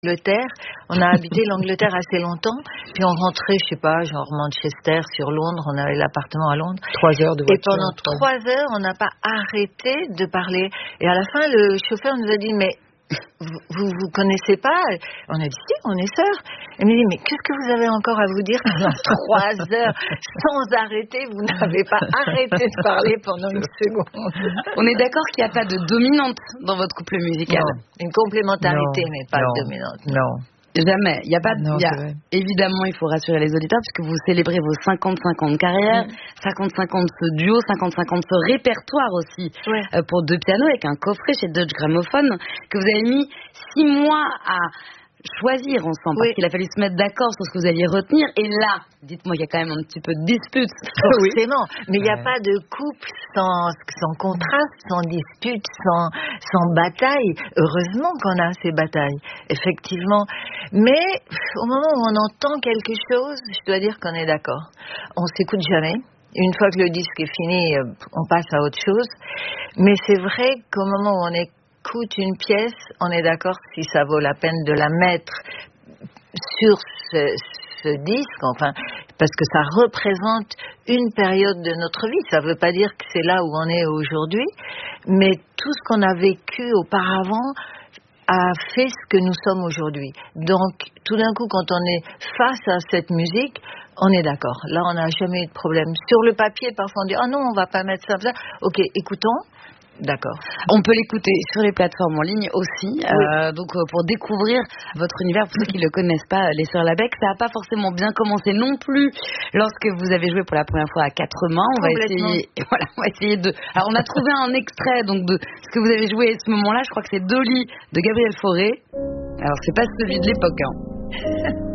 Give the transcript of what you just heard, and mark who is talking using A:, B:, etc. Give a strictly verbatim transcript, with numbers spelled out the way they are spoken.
A: L'Angleterre, on a habité l'Angleterre assez longtemps, puis on rentrait, je sais pas, genre Manchester sur Londres, on avait l'appartement à Londres.
B: Trois heures de voiture.
A: Et pendant trois heures, on n'a pas arrêté de parler. Et à la fin, le chauffeur nous a dit, mais vous vous, vous connaissez pas? On a dit, si, on est sœurs. Elle me dit, mais qu'est-ce que vous avez encore à vous dire pendant trois heures sans arrêter? Vous n'avez pas arrêté de parler pendant une seconde.
C: On est d'accord qu'il n'y a pas de dominante dans votre couple musical?
A: Non, une complémentarité,
B: non,
A: mais pas
B: non,
A: dominante.
B: Non.
C: Jamais. Il y a pas.
B: Non,
C: y a,
B: c'est vrai.
C: évidemment, il faut rassurer les auditeurs puisque vous célébrez vos cinquante-cinq ans de carrière,
A: Mmh.
C: cinquante-cinq ans de ce duo, cinquante-cinq ans de ce répertoire aussi
A: Ouais.
C: euh, pour deux pianos avec un coffret chez Deutsche Grammophon que vous avez mis six mois à choisir ensemble
A: Oui.
C: parce qu'il a fallu se mettre d'accord sur ce que vous alliez retenir. Et là, dites-moi qu'il y a quand même un petit peu de dispute.
A: Forcément, mais il n'y a
B: Ouais.
A: pas de couple sans, sans contraste, sans dispute, sans, sans bataille. Heureusement qu'on a ces batailles, effectivement. Mais au moment où on entend quelque chose, je dois dire qu'on est d'accord. On s'écoute jamais. Une fois que le disque est fini, euh, on passe à autre chose. Mais c'est vrai qu'au moment où on écoute une pièce, on est d'accord si ça vaut la peine de la mettre sur ce, ce disque, enfin, parce que ça représente une période de notre vie. Ça ne veut pas dire que c'est là où on est aujourd'hui, mais tout ce qu'on a vécu auparavant a fait ce que nous sommes aujourd'hui. Donc, tout d'un coup, quand on est face à cette musique, on est d'accord. Là, on n'a jamais eu de problème. Sur le papier, parfois, on dit « Ah non, on va pas mettre ça, ça. » Ok, écoutons. D'accord.
C: On peut l'écouter sur les plateformes en ligne aussi.
A: Oui.
C: Euh, donc euh, pour découvrir votre univers, pour ceux qui ne le connaissent pas, les Sœurs Labec, ça n'a pas forcément bien commencé non plus lorsque vous avez joué pour la première fois à quatre mains. On va essayer, voilà, on va essayer de. Alors on a trouvé un extrait donc de ce que vous avez joué à ce moment-là. Je crois que c'est Dolly de Gabriel Fauré. Alors c'est pas celui de l'époque, hein.